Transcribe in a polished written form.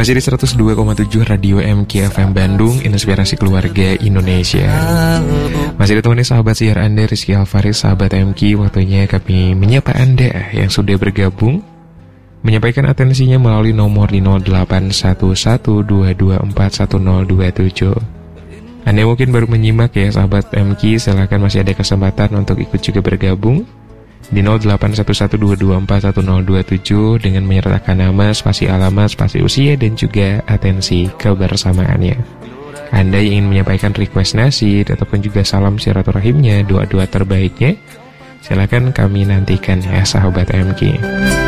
Masih di 102,7 Radio MK FM Bandung, Inspirasi Keluarga Indonesia. Masih ditemani sahabat siar Anda, Rizky Alfaris, sahabat MK. Waktunya kami menyapa Anda yang sudah bergabung, menyampaikan atensinya melalui nomor di 081122411027. Anda mungkin baru menyimak ya sahabat MK, silakan masih ada kesempatan untuk ikut juga bergabung di 081122411027 dengan menyertakan nama, spasi alamat, spasi usia, dan juga atensi kebersamaannya. Anda yang ingin menyampaikan request nasid ataupun juga salam silaturahimnya, doa-doa terbaiknya, silakan kami nantikan ya sahabat MK.